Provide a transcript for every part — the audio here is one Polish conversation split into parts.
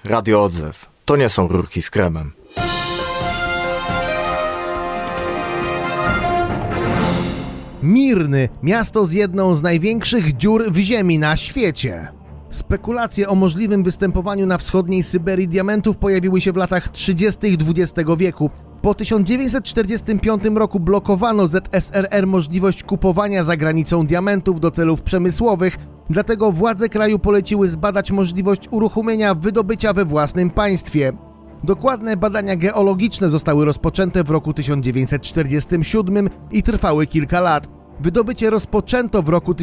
Radio Odzew. To nie są rurki z kremem. Mirny, miasto z jedną z największych dziur w ziemi na świecie. Spekulacje o możliwym występowaniu na wschodniej Syberii diamentów pojawiły się w latach 30. XX wieku. Po 1945 roku blokowano ZSRR możliwość kupowania za granicą diamentów do celów przemysłowych, dlatego władze kraju poleciły zbadać możliwość uruchomienia wydobycia we własnym państwie. Dokładne badania geologiczne zostały rozpoczęte w roku 1947 i trwały kilka lat. Wydobycie rozpoczęto w roku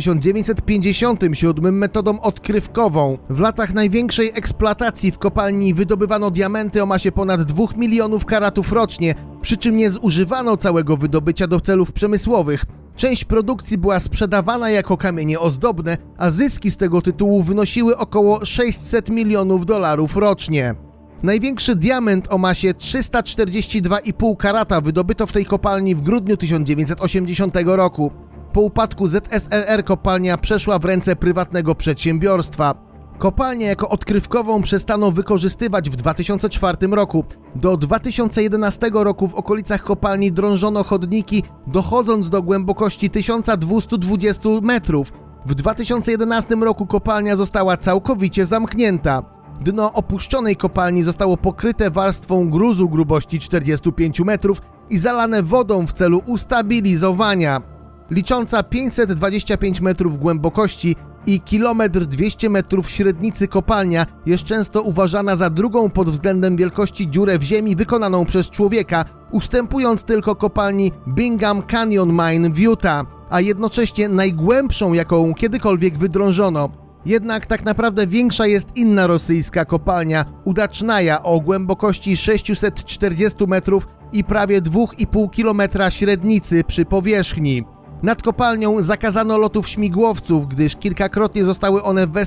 1957 metodą odkrywkową. W latach największej eksploatacji w kopalni wydobywano diamenty o masie ponad 2 milionów karatów rocznie, przy czym nie zużywano całego wydobycia do celów przemysłowych. Część produkcji była sprzedawana jako kamienie ozdobne, a zyski z tego tytułu wynosiły około $600 milionów rocznie. Największy diament o masie 342,5 karata wydobyto w tej kopalni w grudniu 1980 roku. Po upadku ZSRR kopalnia przeszła w ręce prywatnego przedsiębiorstwa. Kopalnię jako odkrywkową przestano wykorzystywać w 2004 roku. Do 2011 roku w okolicach kopalni drążono chodniki, dochodząc do głębokości 1220 metrów. W 2011 roku kopalnia została całkowicie zamknięta. Dno opuszczonej kopalni zostało pokryte warstwą gruzu grubości 45 metrów i zalane wodą w celu ustabilizowania. Licząca 525 metrów głębokości i 1,2 metrów średnicy kopalnia jest często uważana za drugą pod względem wielkości dziurę w ziemi wykonaną przez człowieka, ustępując tylko kopalni Bingham Canyon Mine w Utah, a jednocześnie najgłębszą, jaką kiedykolwiek wydrążono. Jednak tak naprawdę większa jest inna rosyjska kopalnia Udacznaja o głębokości 640 metrów i prawie 2,5 km średnicy przy powierzchni. Nad kopalnią zakazano lotów śmigłowców, gdyż kilkakrotnie zostały one